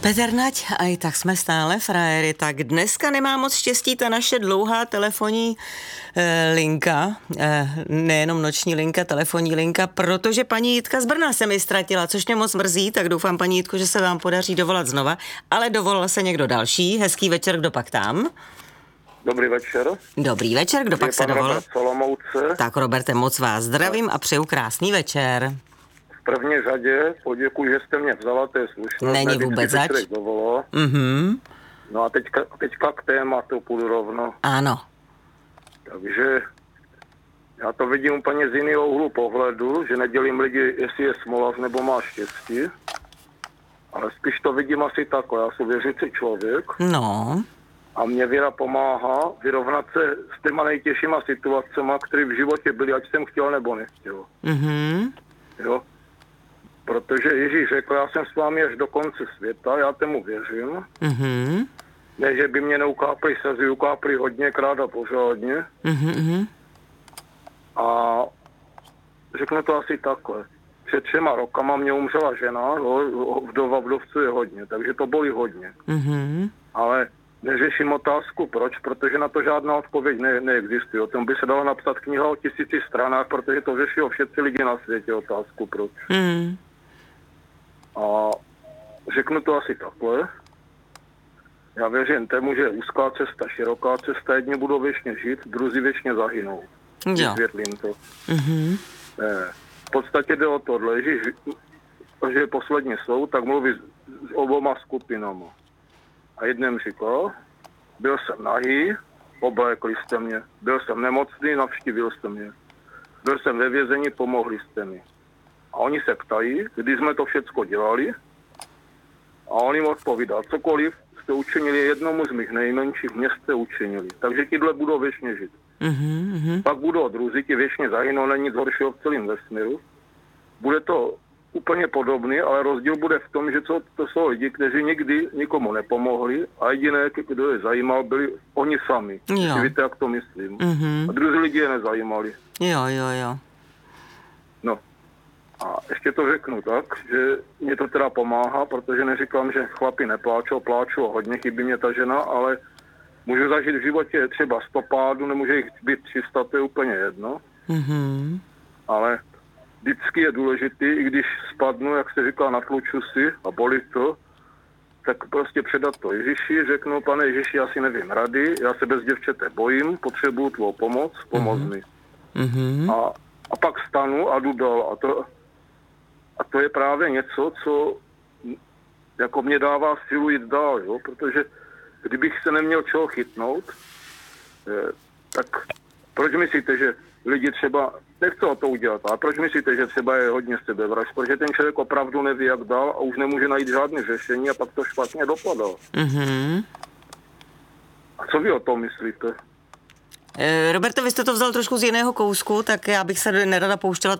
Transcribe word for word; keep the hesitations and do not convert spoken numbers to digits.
Petr Nať, a i tak jsme stále frajery, tak dneska nemá moc štěstí ta naše dlouhá telefonní e, linka, e, nejenom noční linka, telefonní linka, protože paní Jitka z Brna se mi ztratila, což mě moc mrzí, tak doufám, paní Jitko, že se vám podaří dovolat znova, ale dovolal se někdo další. Hezký večer, kdo pak tam? Dobrý večer. Dobrý večer, kdo pak se dovolal? Robert Solomouce. Tak Roberte, moc vás zdravím a přeju krásný večer. V první řadě poděkuji, že jste mě vzala, to je slušné. Není vůbec zač. Mm-hmm. No a teďka, teďka k tématu půjdu rovno. Ano. Takže já to vidím úplně z jiného úhlu pohledu, že nedělím lidi, jestli je smolař nebo má štěstí. Ale spíš to vidím asi takhle, já jsem věřící člověk. No. A mě víra pomáhá vyrovnat se s těma nejtěžšíma situacemi, které v životě byly, ať jsem chtěl nebo nechtěl. Mhm. Jo. Protože Ježíš řekl, já jsem s vámi až do konce světa, já tomu věřím. Mhm. Ne, že by mě neukápli slzy, ukápli hodněkrát a pořádně. Mhm. A řeknu to asi takhle. Před třema rokama mě umřela žena, jo, vdova vdovců je hodně, takže to bolí hodně. Mhm. Ale neřeším otázku proč, protože na to žádná odpověď ne, neexistuje. O tom by se dala napsat kniha o tisíci stranách, protože to řeší všetci lidi na světě, otázku proč. Mhm. A řeknu to asi takhle. Já věřím tomu, že úzká cesta, široká cesta, jedni budou věčně žít, druzí věčně zahynou. Jo. Vysvětlím to. Mhm. Ne. V podstatě jde o tohle, Ježíš, že je poslední soud, tak mluví s oboma skupinama. A jedním říkal, byl jsem nahý, oblékli jste mě. Byl jsem nemocný, navštívil jste mě. Byl jsem ve vězení, pomohli jste mi. A oni se ptají, kdy jsme to všecko dělali. A on jim odpovídá, cokoliv jste učinili jednomu z mých nejmenších, mě jste učinili. Takže tihle budou věčně žít. Mhm. Pak budou druzí, ti věčně zahynou, není nic horšího v celém vesmíru. Bude to úplně podobný, ale rozdíl bude v tom, že to, to jsou lidi, kteří nikdy nikomu nepomohli a jediné, kdo je zajímal, byli oni sami. Jo. Víte, jak to myslím. Mhm. A druzí lidi je nezajímali. Jo, jo, jo. No. A ještě to řeknu tak, že mě to teda pomáhá, protože neříkám, že chlapi nepláčou, pláčou hodně, chybí mě ta žena, ale můžu zažít v životě třeba sto pádů, nemůže jich být tři sta, to je úplně jedno. Mhm. Ale vždycky je důležitý, i když spadnu, jak se říká, natluču si a bolí to, tak prostě předat to Ježíši, řeknu, pane Ježíši, já si nevím rady, já se bez děvčete bojím, potřebuju tvou pomoc, pomoz Mhm. mi. Mhm. A, a pak stanu a jdu dál. A to, a to je právě něco, co jako mě dává sílu jít dál, jo? Protože kdybych se neměl čeho chytnout, eh, tak proč myslíte, že lidi třeba, nechcou to udělat, ale proč myslíte, že třeba je hodně sebevražd? Protože ten člověk opravdu neví, jak dál a už nemůže najít žádné řešení a pak to špatně dopadá. Mhm. A co vy o tom myslíte? Eh, Roberte, vy jste to vzal trošku z jiného kousku, tak já bych se nerada pouštěla